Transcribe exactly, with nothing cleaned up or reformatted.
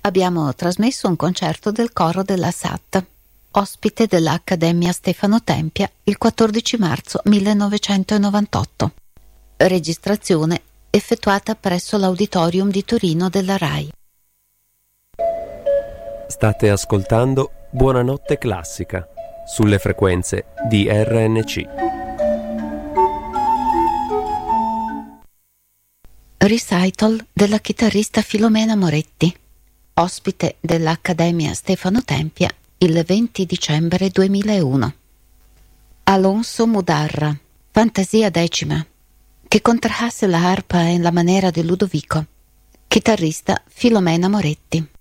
abbiamo trasmesso un concerto del coro della S A T, ospite dell'Accademia Stefano Tempia il quattordici marzo millenovecentonovantotto. Registrazione effettuata presso l'Auditorium di Torino della RAI. State ascoltando Buonanotte Classica sulle frequenze di R N C. Recital della chitarrista Filomena Moretti, ospite dell'Accademia Stefano Tempia il venti dicembre duemilauno. Alonso Mudarra, Fantasia decima, che contrasse la arpa en la maniera di Ludovico, chitarrista Filomena Moretti.